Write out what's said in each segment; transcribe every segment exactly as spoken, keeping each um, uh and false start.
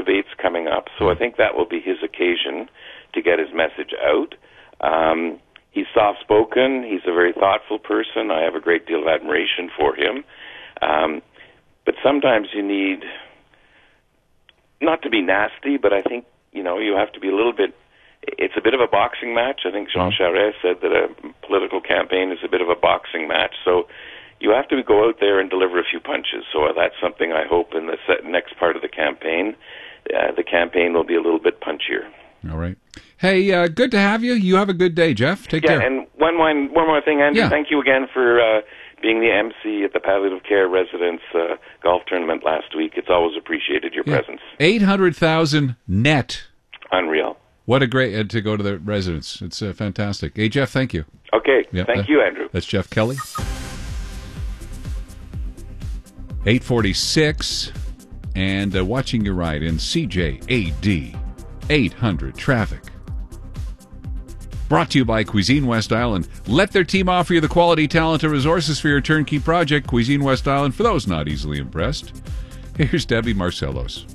debates coming up, so I think that will be his occasion to get his message out. Um, he's soft-spoken. He's a very thoughtful person. I have a great deal of admiration for him. Um, but sometimes you need, not to be nasty, but I think, you know, you have to be a little bit, it's a bit of a boxing match. I think Jean Charest said that a political campaign is a bit of a boxing match. So you have to go out there and deliver a few punches. So that's something I hope in the next part of the campaign, uh, the campaign will be a little bit punchier. All right. Hey, uh, good to have you. You have a good day, Jeff. Take yeah, care. And one, one, one more thing, Andrew. Yeah. Thank you again for uh, being the M C at the Palliative Care Residence uh, Golf Tournament last week. It's always appreciated, your yeah. presence. eight hundred thousand net. Unreal. What a great, uh, to go to the residence. It's uh, fantastic. Hey, Jeff, thank you. Okay. Yeah, thank that, you, Andrew. That's Jeff Kelly. eight forty-six, and uh, watching your ride in C J A D eight hundred traffic. Brought to you by Cuisine West Island. Let their team offer you the quality, talent, and resources for your turnkey project. Cuisine West Island, for those not easily impressed. Here's Debbie Marcellos.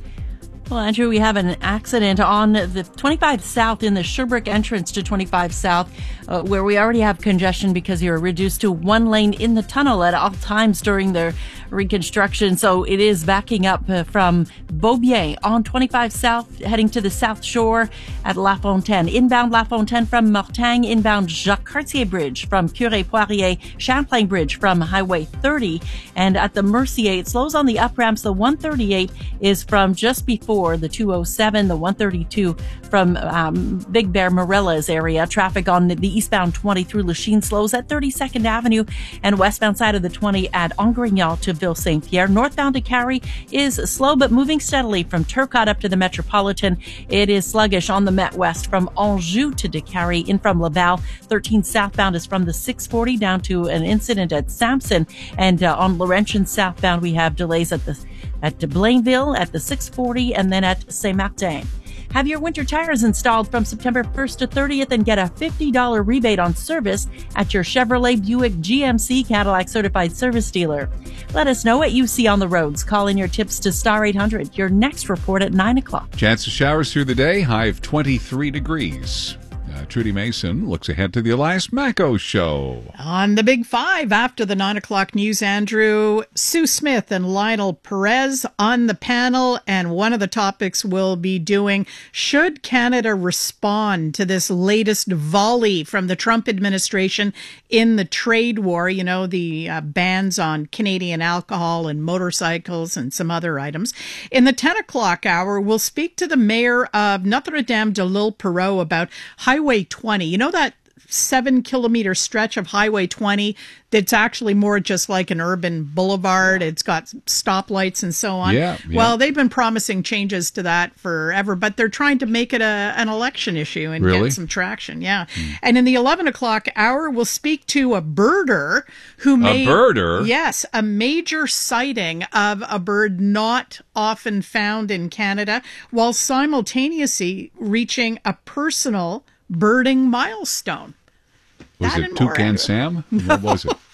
Well, Andrew, we have an accident on the twenty-five South in the Sherbrooke entrance to twenty-five South, uh, where we already have congestion because you're reduced to one lane in the tunnel at all times during the reconstruction. So it is backing up uh, from Beaubien on twenty-five South, heading to the South Shore at La Fontaine. Inbound La Fontaine from Mortagne, inbound Jacques Cartier Bridge from Curé-Poirier, Champlain Bridge from Highway thirty. And at the Mercier, it slows on the up ramps. The one thirty-eight is from just before the two oh seven, the one thirty-two from um, Big Bear Morella's area. Traffic on the eastbound twenty through Lachine slows at thirty-second Avenue and westbound side of the twenty at Angrignon to Ville-Saint-Pierre. Northbound to Carrie is slow but moving steadily from Turcotte up to the Metropolitan. It is sluggish on the Met West from Anjou to Décarie. In from Laval, thirteen southbound is from the six forty down to an incident at Sampson. And uh, on Laurentian southbound, we have delays at the at Blainville, at the six forty, and then at Saint-Martin. Have your winter tires installed from September first to thirtieth and get a fifty dollars rebate on service at your Chevrolet, Buick, G M C, Cadillac certified service dealer. Let us know what you see on the roads. Call in your tips to Star eight hundred. Your next report at nine o'clock. Chance of showers through the day, high of twenty-three degrees. Uh, Trudy Mason looks ahead to the Elias Macco Show. On the Big Five, after the nine o'clock news, Andrew, Sue Smith and Lionel Perez on the panel, and one of the topics we'll be doing, should Canada respond to this latest volley from the Trump administration in the trade war, you know, the uh, bans on Canadian alcohol and motorcycles and some other items. In the ten o'clock hour, we'll speak to the mayor of Notre Dame de l'Île Perrot about highway Highway twenty. You know that seven kilometer stretch of Highway twenty that's actually more just like an urban boulevard. It's got stoplights and so on. Yeah, yeah. Well, they've been promising changes to that forever, but they're trying to make it a, an election issue and really? get some traction. Yeah. Hmm. And in the eleven o'clock hour, we'll speak to a birder who made... A birder? Yes, a major sighting of a bird not often found in Canada, while simultaneously reaching a personal birding milestone. Was that it Toucan Sam? What was it?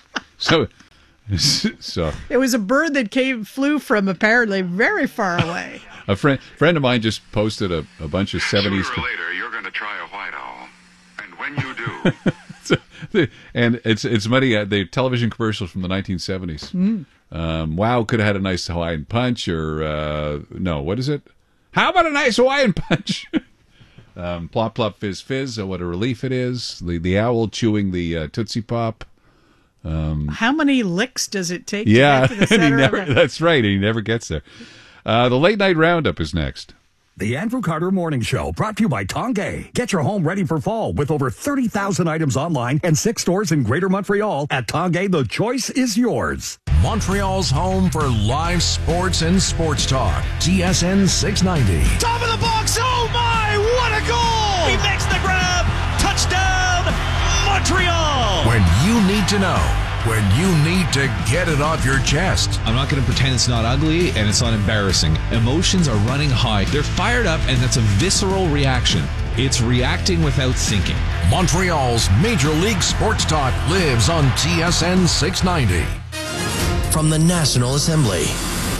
so, so it was a bird that came flew from apparently very far away. a friend friend of mine just posted a, a bunch of seventies. Sooner or later, you're going to try a white owl, and when you do, so, and it's it's many uh, the television commercials from the nineteen seventies. Mm. Um, wow, could have had a nice Hawaiian punch, or uh, no, what is it? How about a nice Hawaiian punch? Um, plop, plop, fizz, fizz. Oh, what a relief it is. The the owl chewing the uh, Tootsie Pop. Um, How many licks does it take yeah, to get to the center never, of it? That's right. He never gets there. Uh, the Late Night Roundup is next. The Andrew Carter Morning Show, brought to you by Tongay. Get your home ready for fall with over thirty thousand items online and six stores in Greater Montreal. At Tongay, the choice is yours. Montreal's home for live sports and sports talk. T S N six ninety. Top of the box. Oh, my. What a goal. He makes the grab. Touchdown, Montreal. When you need to know. When you need to get it off your chest. I'm not going to pretend it's not ugly and it's not embarrassing. Emotions are running high. They're fired up, and that's a visceral reaction. It's reacting without thinking. Montreal's Major League Sports Talk lives on T S N six ninety. From the National Assembly.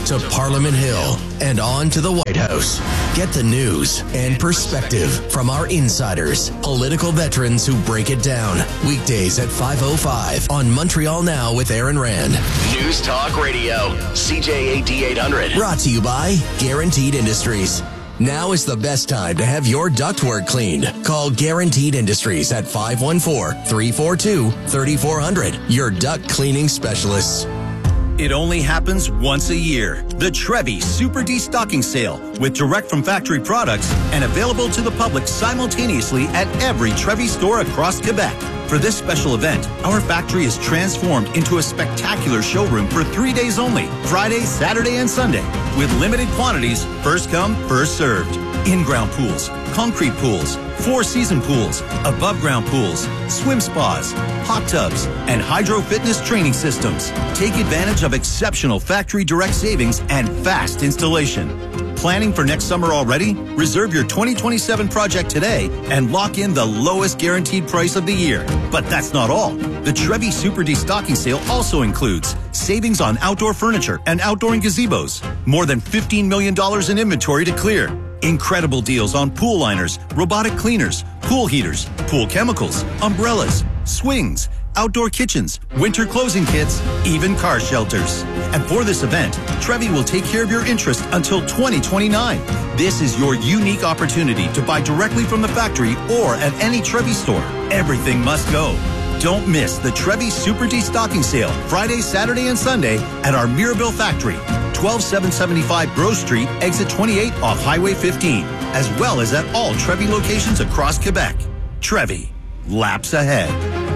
to Parliament Hill and on to the White House. Get the news and perspective from our insiders, political veterans who break it down. Weekdays at five oh five on Montreal Now with Aaron Rand. News Talk Radio, C J A D eight hundred. Brought to you by Guaranteed Industries. Now is the best time to have your ductwork cleaned. Call Guaranteed Industries at five one four, three four two, three four zero zero. Your duct cleaning specialists. It only happens once a year. The Trevi Super Destocking Sale with direct from factory products and available to the public simultaneously at every Trevi store across Quebec. For this special event, our factory is transformed into a spectacular showroom for three days only, Friday, Saturday, and Sunday, with limited quantities, first come, first served. In-ground pools, concrete pools, four-season pools, above-ground pools, swim spas, hot tubs, and hydro fitness training systems. Take advantage of exceptional factory direct savings and fast installation. Planning for next summer already? Reserve your twenty twenty-seven project today and lock in the lowest guaranteed price of the year. But that's not all. The Trevi Super Destocking Sale also includes savings on outdoor furniture and outdoor gazebos. More than fifteen million dollars in inventory to clear. Incredible deals on pool liners, robotic cleaners, pool heaters, pool chemicals, umbrellas, swings, outdoor kitchens, winter closing kits, even car shelters. And for this event, Trevi will take care of your interest until twenty twenty-nine. This is your unique opportunity to buy directly from the factory or at any Trevi store. Everything must go. Don't miss the Trevi Super Destocking Sale Friday, Saturday, and Sunday at our Mirabel factory, twelve seven seventy-five Grove Street, exit twenty-eight off Highway fifteen, as well as at all Trevi locations across Quebec. Trevi, laps ahead.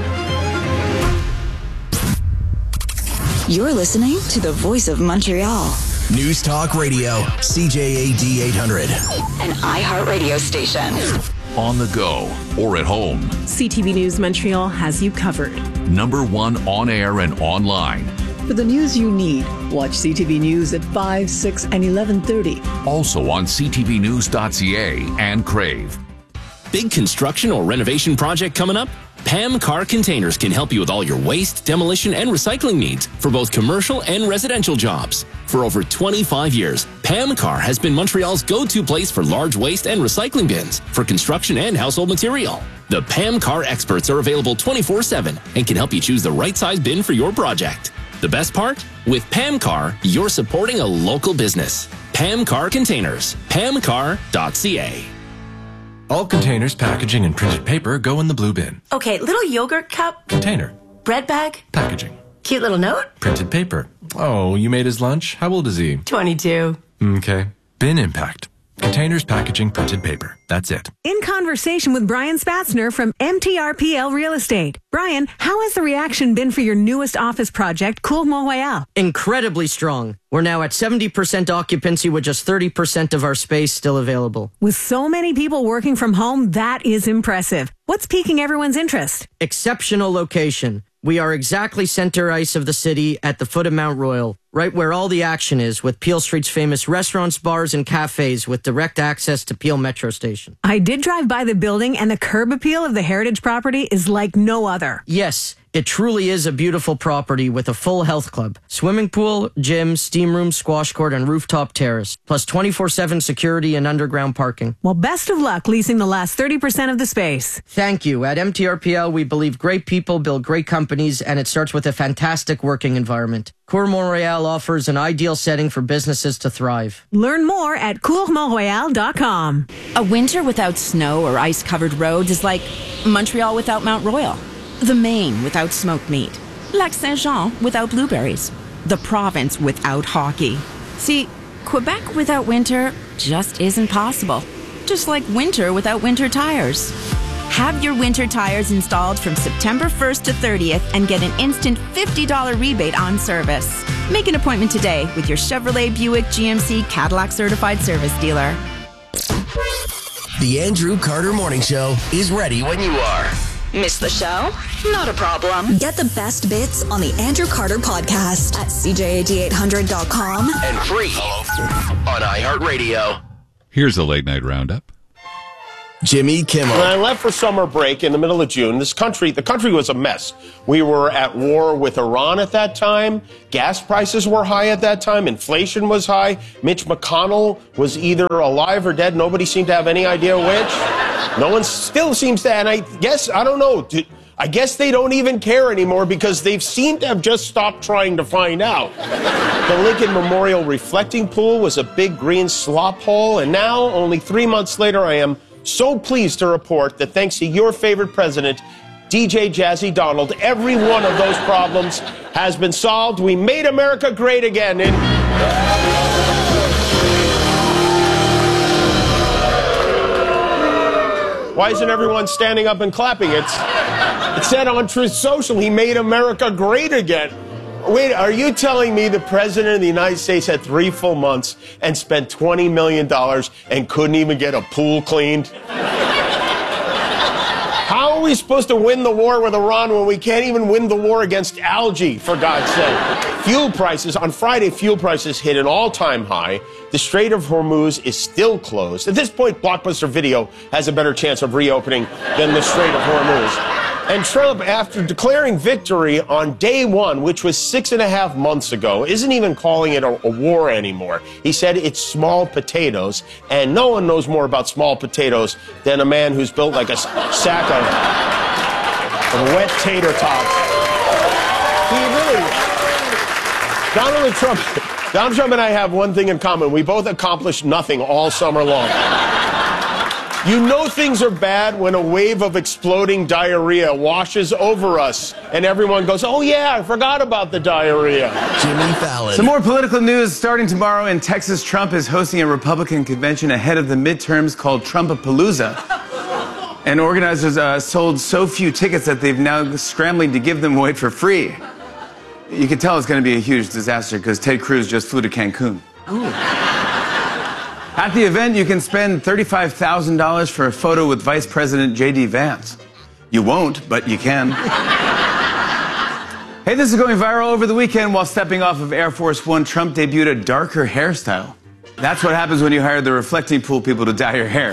You're listening to the Voice of Montreal. News Talk Radio, C J A D eight hundred. An iHeartRadio station. On the go or at home. C T V News Montreal has you covered. Number one on air and online. For the news you need, watch C T V News at five, six, and eleven thirty. Also on c t v news dot c a and Crave. Big construction or renovation project coming up? Pam Car Containers can help you with all your waste, demolition, and recycling needs for both commercial and residential jobs. For over twenty-five years, Pam Car has been Montreal's go-to place for large waste and recycling bins for construction and household material. The Pam Car experts are available twenty-four seven and can help you choose the right size bin for your project. The best part? With Pam Car, you're supporting a local business. Pam Car Containers, pam car dot c a. All containers, packaging, and printed paper go in the blue bin. Okay, little yogurt cup. Container. Bread bag. Packaging. Cute little note. Printed paper. Oh, you made his lunch? How old is he? twenty-two. Okay. Bin impact. Containers, packaging, printed paper. That's it. In conversation with Brian Spatzner from M T R P L Real Estate. Brian, how has the reaction been for your newest office project, Cour Mont-Royal? Incredibly strong. We're now at seventy percent occupancy with just thirty percent of our space still available. With so many people working from home, that is impressive. What's piquing everyone's interest? Exceptional location. We are exactly center ice of the city at the foot of Mount Royal, right where all the action is, with Peel Street's famous restaurants, bars, and cafes with direct access to Peel Metro Station. I did drive by the building, and the curb appeal of the heritage property is like no other. Yes, it truly is a beautiful property with a full health club, swimming pool, gym, steam room, squash court, and rooftop terrace, plus twenty-four seven security and underground parking. Well, best of luck leasing the last thirty percent of the space. Thank you. At M T R P L, we believe great people build great companies, and it starts with a fantastic working environment. Cour Mont-Royal offers an ideal setting for businesses to thrive. Learn more at cour mont royal dot com. A winter without snow or ice-covered roads is like Montreal without Mount Royal, the Maine without smoked meat, Lac Saint-Jean without blueberries, the province without hockey. See, Quebec without winter just isn't possible. Just like winter without winter tires. Have your winter tires installed from September first to thirtieth and get an instant fifty dollars rebate on service. Make an appointment today with your Chevrolet, Buick, G M C, Cadillac certified service dealer. The Andrew Carter Morning Show is ready when you are. Miss the show? Not a problem. Get the best bits on the Andrew Carter podcast at c j a d eight hundred dot com and free on iHeartRadio. Here's a late night roundup. Jimmy Kimmel. When I left for summer break in the middle of June, this country, the country was a mess. We were at war with Iran at that time. Gas prices were high at that time. Inflation was high. Mitch McConnell was either alive or dead. Nobody seemed to have any idea which. No one still seems to, and I guess, I don't know, I guess they don't even care anymore because they've seemed to have just stopped trying to find out. The Lincoln Memorial Reflecting Pool was a big green slop hole, and now, only three months later, I am so pleased to report that thanks to your favorite president, D J Jazzy Donald, every one of those problems has been solved. We made America great again. And why isn't everyone standing up and clapping? It's, it said on Truth Social, he made America great again. Wait, are you telling me the president of the United States had three full months and spent twenty million dollars and couldn't even get a pool cleaned? How are we supposed to win the war with Iran when we can't even win the war against algae, for God's sake? Fuel prices, on Friday, fuel prices hit an all-time high. The Strait of Hormuz is still closed. At this point, Blockbuster Video has a better chance of reopening than the Strait of Hormuz. And Trump, after declaring victory on day one, which was six and a half months ago, isn't even calling it a, a war anymore. He said it's small potatoes, and no one knows more about small potatoes than a man who's built like a sack of, of wet tater tots. He really, Donald Trump, Donald Trump and I have one thing in common. We both accomplished nothing all summer long. You know things are bad when a wave of exploding diarrhea washes over us and everyone goes, oh yeah, I forgot about the diarrhea. Jimmy Fallon. Some more political news starting tomorrow in Texas. Trump is hosting a Republican convention ahead of the midterms called Trumpapalooza. And organizers uh, sold so few tickets that they've now scrambling to give them away for free. You can tell it's going to be a huge disaster because Ted Cruz just flew to Cancun. Ooh. At the event, you can spend thirty-five thousand dollars for a photo with Vice President J D Vance. You won't, but you can. Hey, this is going viral over the weekend. While stepping off of Air Force One, Trump debuted a darker hairstyle. That's what happens when you hire the reflecting pool people to dye your hair.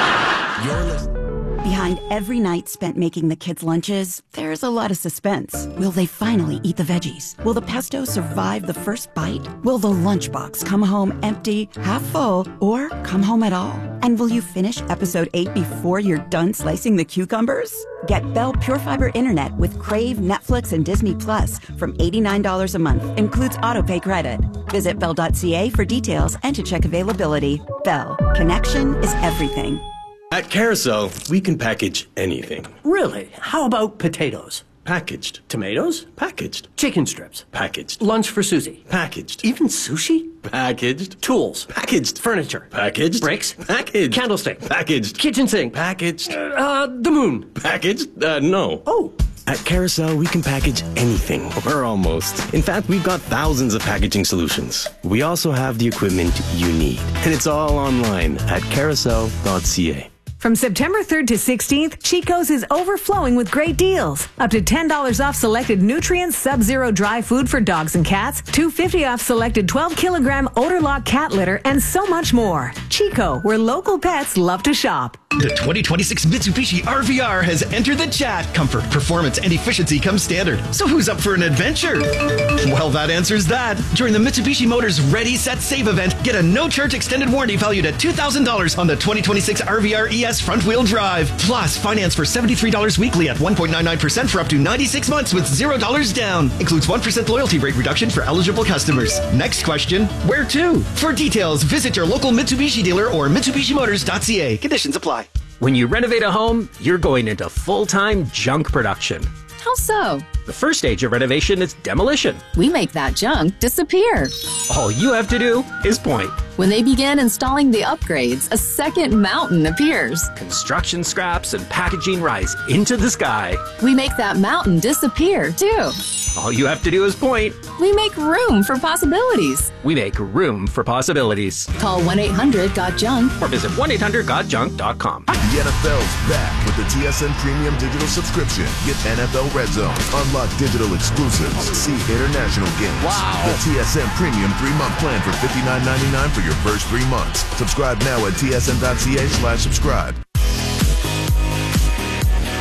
You're listening. Behind every night spent making the kids' lunches, there's a lot of suspense. Will they finally eat the veggies? Will the pesto survive the first bite? Will the lunchbox come home empty, half full, or come home at all? And will you finish episode eight before you're done slicing the cucumbers? Get Bell Pure Fiber Internet with Crave, Netflix, and Disney Plus from eighty-nine dollars a month. Includes autopay credit. Visit bell dot c a for details and to check availability. Bell. Connection is everything. At Carousel, we can package anything. Really? How about potatoes? Packaged. Tomatoes? Packaged. Chicken strips? Packaged. Lunch for Susie? Packaged. Even sushi? Packaged. Tools? Packaged. Furniture? Packaged. Bricks? Packaged. Candlestick? Packaged. Kitchen sink? Packaged. Uh, the moon? Packaged? Uh, no. Oh. At Carousel, we can package anything, or almost. In fact, we've got thousands of packaging solutions. We also have the equipment you need. And it's all online at carousel dot c a. From September third to sixteenth, Chico's is overflowing with great deals. Up to ten dollars off selected Nutrients Sub-Zero dry food for dogs and cats, two dollars and fifty cents off selected twelve kilogram Odor Lock cat litter, and so much more. Chico, where local pets love to shop. The twenty twenty-six Mitsubishi R V R has entered the chat. Comfort, performance, and efficiency come standard. So who's up for an adventure? Well, that answers that. During the Mitsubishi Motors Ready, Set, Save event, get a no-charge extended warranty valued at two thousand dollars on the twenty twenty-six R V R E S front-wheel drive. Plus, finance for seventy-three dollars weekly at one point nine nine percent for up to ninety-six months with zero dollars down. Includes one percent loyalty rate reduction for eligible customers. Next question, where to? For details, visit your local Mitsubishi dealer or Mitsubishi Motors dot c a. Conditions apply. When you renovate a home, you're going into full-time junk production. How so? The first stage of renovation is demolition. We make that junk disappear. All you have to do is point. When they begin installing the upgrades, a second mountain appears. Construction scraps and packaging rise into the sky. We make that mountain disappear, too. All you have to do is point. We make room for possibilities. We make room for possibilities. Call one eight hundred got junk or visit one eight hundred got junk dot com. The N F L's back with the T S N Premium Digital Subscription. Get N F L Red Zone, unlock digital exclusives, see international games. Wow. The T S N Premium three-month plan for fifty-nine ninety-nine for your first three months. Subscribe now at T S N dot c a slash subscribe.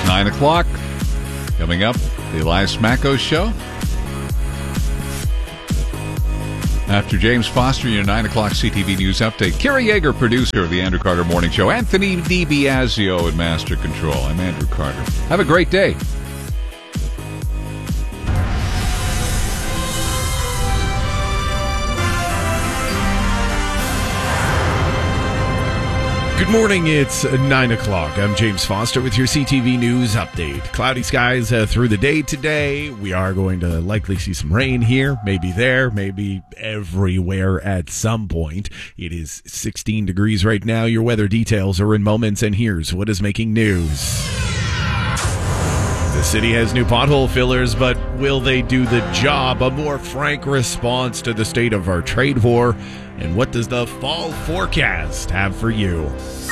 nine o'clock. Coming up, the Elias Macko Show. After James Foster, your nine o'clock C T V News Update. Kira Yeager, producer of the Andrew Carter Morning Show. Anthony DiBiasio at Master Control. I'm Andrew Carter. Have a great day. Good morning, it's nine o'clock. I'm James Foster with your C T V News Update. Cloudy skies uh, through the day today. We are going to likely see some rain here, maybe there, maybe everywhere at some point. It is sixteen degrees right now. Your weather details are in moments, and here's what is making news. The city has new pothole fillers, but will they do the job? A more frank response to the state of our trade war. And what does the fall forecast have for you?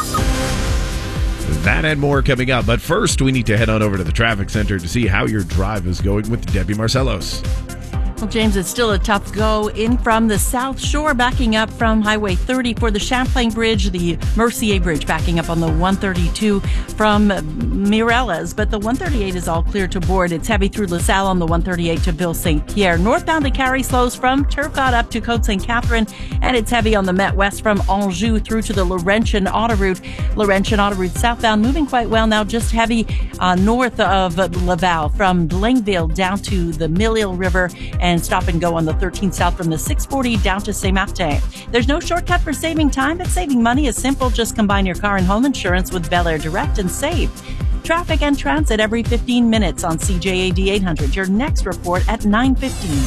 That and more coming up. But first, we need to head on over to the traffic center to see how your drive is going with Debbie Marcellos. Well, James, it's still a tough go in from the South Shore, backing up from Highway thirty for the Champlain Bridge, the Mercier Bridge backing up on the one thirty-two from Mireles. But the one thirty-eight is all clear to board. It's heavy through LaSalle on the one thirty-eight to Ville Saint Pierre. Northbound to Carrie slows from Turcotte up to Côte Saint Catherine, and it's heavy on the Met West from Anjou through to the Laurentian Autoroute. Laurentian Autoroute southbound moving quite well now, just heavy uh, north of Laval from Blainville down to the Mille River, and and stop and go on the thirteen South from the six forty down to Saint Martin. There's no shortcut for saving time, but saving money is simple. Just combine your car and home insurance with Bel Air Direct and save. Traffic and transit every fifteen minutes on C J A D eight hundred. Your next report at nine fifteen.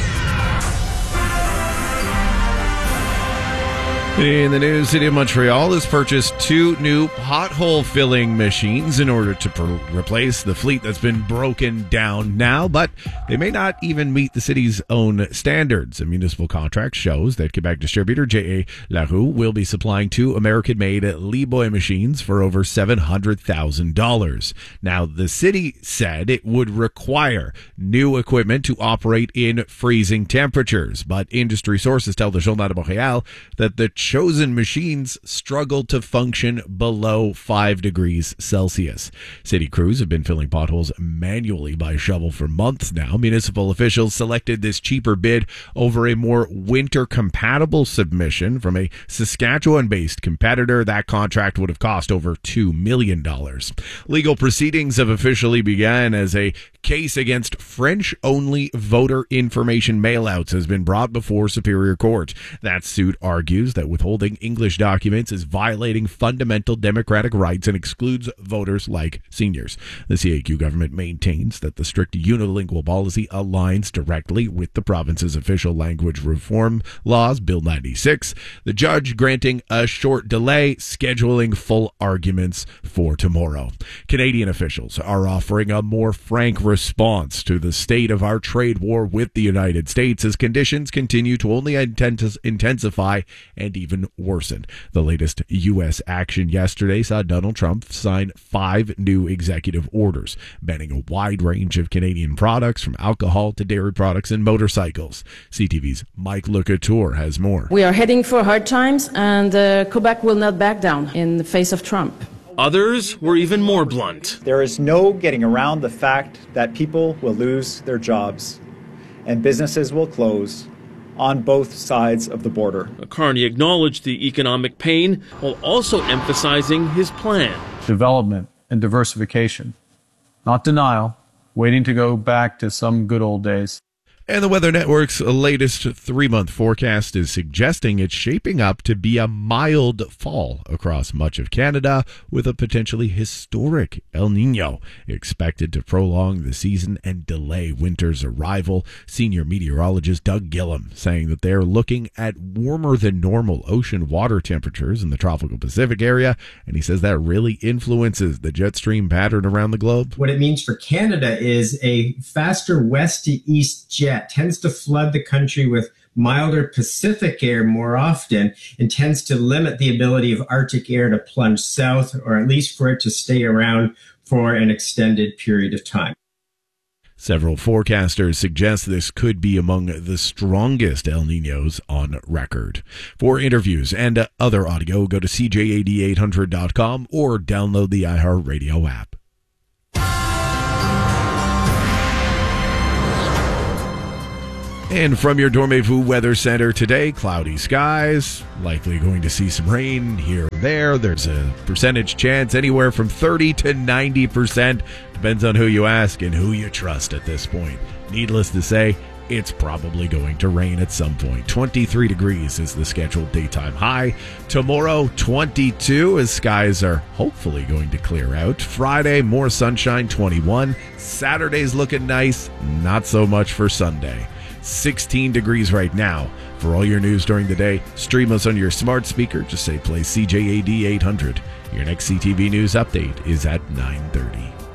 In the news, City of Montreal has purchased two new pothole filling machines in order to per- replace the fleet that's been broken down now, but they may not even meet the city's own standards. A municipal contract shows that Quebec distributor J A. Larue will be supplying two American-made Liboy machines for over seven hundred thousand dollars. Now, the city said it would require new equipment to operate in freezing temperatures, but industry sources tell the Journal de Montréal that the chosen machines struggle to function below five degrees Celsius. City crews have been filling potholes manually by shovel for months now. Municipal officials selected this cheaper bid over a more winter-compatible submission from a Saskatchewan-based competitor. That contract would have cost over two million dollars. Legal proceedings have officially begun as a case against French-only voter information mailouts has been brought before Superior Court. That suit argues that withholding English documents is violating fundamental democratic rights and excludes voters like seniors. The C A Q government maintains that the strict unilingual policy aligns directly with the province's official language reform laws, Bill ninety-six. The judge granting a short delay, scheduling full arguments for tomorrow. Canadian officials are offering a more frank response to the state of our trade war with the United States as conditions continue to only intensify and even worsen. The latest U S action yesterday saw Donald Trump sign five new executive orders, banning a wide range of Canadian products from alcohol to dairy products and motorcycles. C T V's Mike LeCouture has more. We are heading for hard times, and uh, Quebec will not back down in the face of Trump. Others were even more blunt. There is no getting around the fact that people will lose their jobs and businesses will close on both sides of the border. Carney acknowledged the economic pain while also emphasizing his plan. Development and diversification, not denial, waiting to go back to some good old days. And the Weather Network's latest three-month forecast is suggesting it's shaping up to be a mild fall across much of Canada with a potentially historic El Niño expected to prolong the season and delay winter's arrival. Senior meteorologist Doug Gillum saying that they're looking at warmer than normal ocean water temperatures in the tropical Pacific area, and he says that really influences the jet stream pattern around the globe. What it means for Canada is a faster west to east jet tends to flood the country with milder Pacific air more often and tends to limit the ability of Arctic air to plunge south, or at least for it to stay around for an extended period of time. Several forecasters suggest this could be among the strongest El Niños on record. For interviews and other audio, go to C J A D eight hundred dot com or download the iHeartRadio app. And from your Dormez-vous Weather Center today, cloudy skies, likely going to see some rain here or there. There's a percentage chance anywhere from thirty to ninety percent. Depends on who you ask and who you trust at this point. Needless to say, it's probably going to rain at some point. twenty-three degrees is the scheduled daytime high. Tomorrow, twenty-two, as skies are hopefully going to clear out. Friday, more sunshine, twenty-one. Saturday's looking nice, not so much for Sunday. sixteen degrees right now. For all your news during the day, stream us on your smart speaker. Just say play C J A D eight hundred. Your next C T V News update is at nine thirty.